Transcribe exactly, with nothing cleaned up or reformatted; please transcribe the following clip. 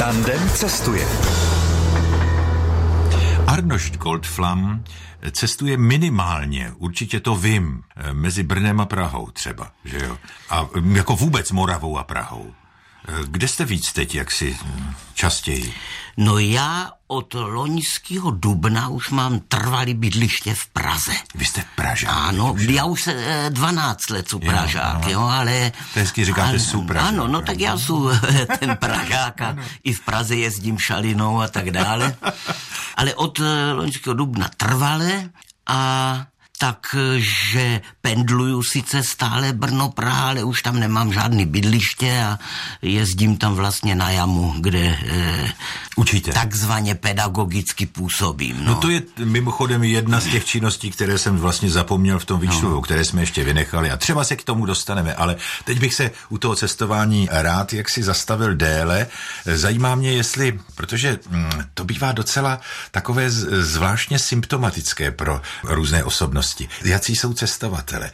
Tandem cestuje. Arnošt Goldflam cestuje minimálně, určitě to vím, mezi Brnem a Prahou třeba, že jo? A jako vůbec Moravou a Prahou. Kde jste víc teď, jak si častěji? No já od loňského dubna už mám trvalý bydliště v Praze. Vy jste Pražák? Ano, už já už se dvanáct let jsou Pražák, jo, jo, ale... To hezky říkáte, jsou Pražák. Ano, no tak já jsem ten Pražák a i v Praze jezdím šalinou a tak dále. Ale od loňského dubna trvale a... takže pendluju sice stále Brno-Praha, ale už tam nemám žádný bydliště a jezdím tam vlastně na jamu, kde e, učíte. Takzvaně pedagogicky působím. No. no to je mimochodem jedna z těch činností, které jsem vlastně zapomněl v tom výčtu, no. které jsme ještě vynechali a třeba se k tomu dostaneme, ale teď bych se u toho cestování rád jak si zastavil déle. Zajímá mě, jestli, protože hm, to bývá docela takové z, zvláštně symptomatické pro různé osobnosti. Jací jsou cestovatele?